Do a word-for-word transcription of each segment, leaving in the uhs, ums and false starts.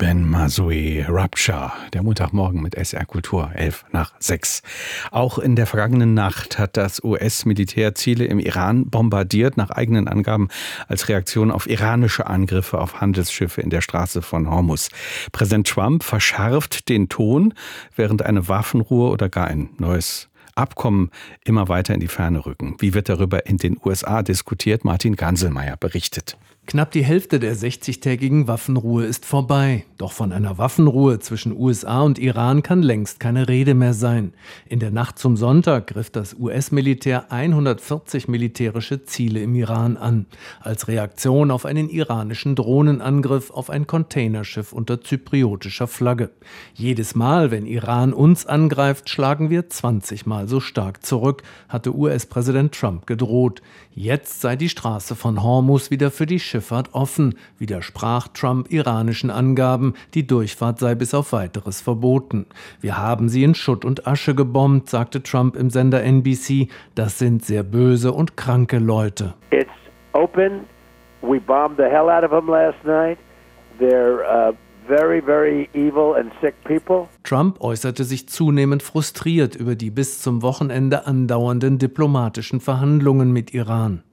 Ben Mazoui, Rapture, der Montagmorgen mit S R Kultur, elf nach sechs. Auch in der vergangenen Nacht hat das U S-Militär Ziele im Iran bombardiert, nach eigenen Angaben als Reaktion auf iranische Angriffe auf Handelsschiffe in der Straße von Hormuz. Präsident Trump verschärft den Ton, während eine Waffenruhe oder gar ein neues Abkommen immer weiter in die Ferne rücken. Wie wird darüber in den U S A diskutiert? Martin Ganselmeier berichtet. Knapp die Hälfte der sechzigtägigen Waffenruhe ist vorbei. Doch von einer Waffenruhe zwischen U S A und Iran kann längst keine Rede mehr sein. In der Nacht zum Sonntag griff das U S-Militär hundertvierzig militärische Ziele im Iran an, als Reaktion auf einen iranischen Drohnenangriff auf ein Containerschiff unter zypriotischer Flagge. Jedes Mal, wenn Iran uns angreift, schlagen wir zwanzig Mal so stark zurück, hatte U S-Präsident Trump gedroht. Jetzt sei die Straße von Hormuz wieder für die Schifffahrt offen, widersprach Trump iranischen Angaben, die Durchfahrt sei bis auf Weiteres verboten. Wir haben sie in Schutt und Asche gebombt, sagte Trump im Sender N B C. Das sind sehr böse und kranke Leute. It's open. We bombed the hell out of them last night. They're uh very, very evil and sick people. Trump äußerte sich zunehmend frustriert über die bis zum Wochenende andauernden diplomatischen Verhandlungen mit Iran.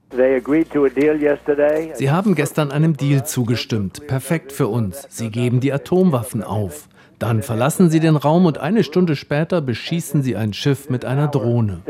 Sie haben gestern einem Deal zugestimmt. Perfekt für uns. Sie geben die Atomwaffen auf. Dann verlassen sie den Raum und eine Stunde später beschießen sie ein Schiff mit einer Drohne.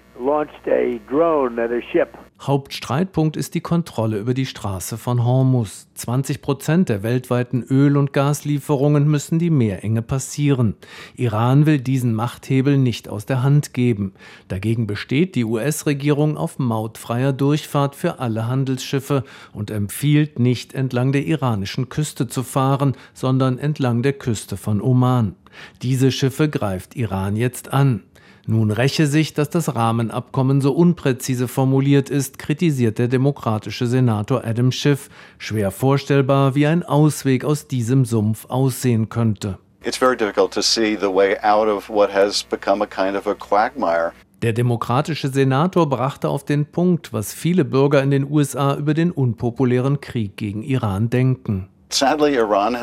Hauptstreitpunkt ist die Kontrolle über die Straße von Hormuz. zwanzig Prozent der weltweiten Öl- und Gaslieferungen müssen die Meerenge passieren. Iran will diesen Machthebel nicht aus der Hand geben. Dagegen besteht die U S-Regierung auf mautfreier Durchfahrt für alle Handelsschiffe und empfiehlt, nicht entlang der iranischen Küste zu fahren, sondern entlang der Küste von Oman. Diese Schiffe greift Iran jetzt an. Nun räche sich, dass das Rahmenabkommen so unpräzise formuliert ist, kritisiert der demokratische Senator Adam Schiff. Schwer vorstellbar, wie ein Ausweg aus diesem Sumpf aussehen könnte. It's very difficult to see the way out of what has become a kind of a quagmire. Der demokratische Senator brachte auf den Punkt, was viele Bürger in den U S A über den unpopulären Krieg gegen Iran denken. Iran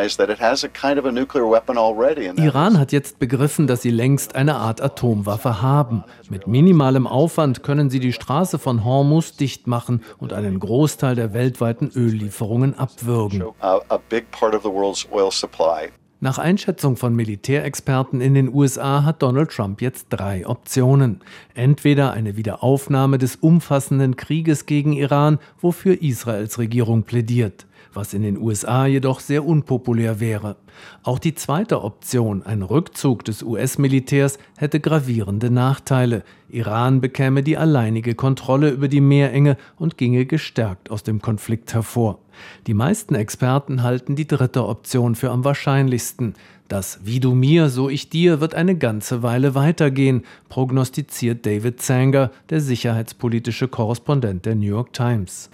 hat jetzt begriffen, dass sie längst eine Art Atomwaffe haben. Mit minimalem Aufwand können sie die Straße von Hormuz dicht machen und einen Großteil der weltweiten Öllieferungen abwürgen. Nach Einschätzung von Militärexperten in den U S A hat Donald Trump jetzt drei Optionen. Entweder eine Wiederaufnahme des umfassenden Krieges gegen Iran, wofür Israels Regierung plädiert, was in den U S A jedoch sehr unpopulär wäre. Auch die zweite Option, ein Rückzug des U S-Militärs, hätte gravierende Nachteile. Iran bekäme die alleinige Kontrolle über die Meerenge und ginge gestärkt aus dem Konflikt hervor. Die meisten Experten halten die dritte Option für am wahrscheinlichsten. Das Wie du mir, so ich dir wird eine ganze Weile weitergehen, prognostiziert David Sanger, der sicherheitspolitische Korrespondent der New York Times.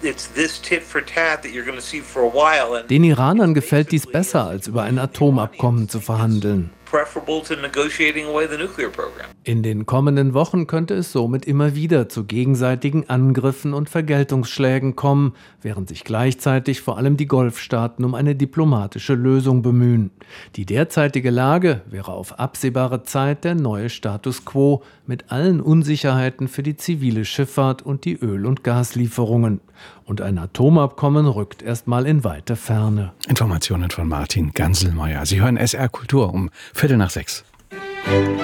Den Iranern gefällt dies besser, als über ein Atomabkommen zu verhandeln. In den kommenden Wochen könnte es somit immer wieder zu gegenseitigen Angriffen und Vergeltungsschlägen kommen, während sich gleichzeitig vor allem die Golfstaaten um eine diplomatische Lösung bemühen. Die derzeitige Lage wäre auf absehbare Zeit der neue Status quo mit allen Unsicherheiten für die zivile Schifffahrt und die Öl- und Gaslieferungen. Und ein Atomabkommen rückt erstmal in weite Ferne. Informationen von Martin Ganselmeier. Sie hören S R Kultur um Viertel nach sechs.